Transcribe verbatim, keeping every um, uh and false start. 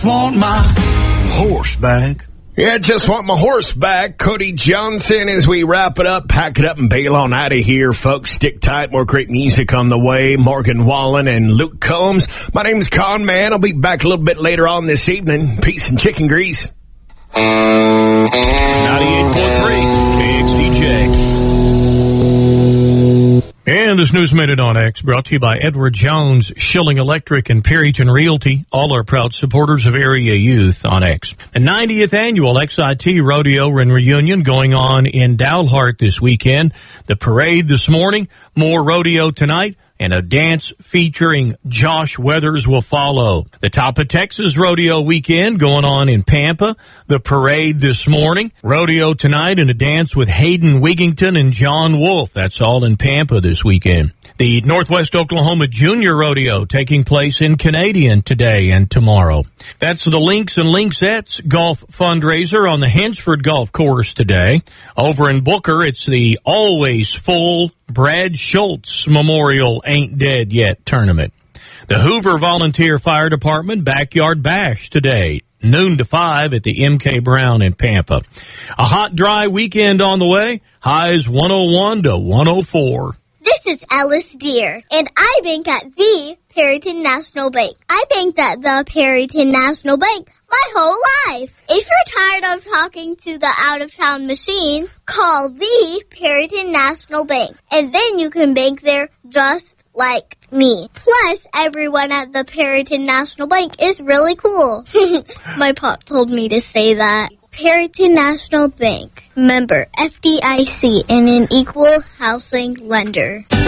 Want my horse back. Yeah, just want my horse back. Cody Johnson, as we wrap it up, pack it up and bail on out of here, folks. Stick tight. More great music on the way. Morgan Wallen and Luke Combs. My name's Con Man. I'll be back a little bit later on this evening. Peace and chicken grease. ninety-eight point three K X D J. And this News Minute on X brought to you by Edward Jones, Schilling Electric, and Perryton Realty, all are proud supporters of area youth on X. The ninetieth annual X I T Rodeo and Reunion going on in Dalhart this weekend. The parade this morning, more rodeo tonight, and a dance featuring Josh Weathers will follow. The Top of Texas Rodeo weekend going on in Pampa. The parade this morning. Rodeo tonight and a dance with Hayden Wigington and John Wolf. That's all in Pampa this weekend. The Northwest Oklahoma Junior Rodeo taking place in Canadian today and tomorrow. That's the Links and Linksettes golf fundraiser on the Hensford Golf Course today. Over in Booker, it's the always full Brad Schultz Memorial Ain't Dead Yet tournament. The Hoover Volunteer Fire Department Backyard Bash today, noon to five at the M K Brown in Pampa. A hot, dry weekend on the way. Highs one oh one to one oh four. This is Alice Deer, and I bank at the Perryton National Bank. I banked at the Perryton National Bank my whole life. If you're tired of talking to the out-of-town machines, call the Perryton National Bank, and then you can bank there just like me. Plus, everyone at the Perryton National Bank is really cool. My pop told me to say that. Perryton National Bank, member F D I C, and an equal housing lender.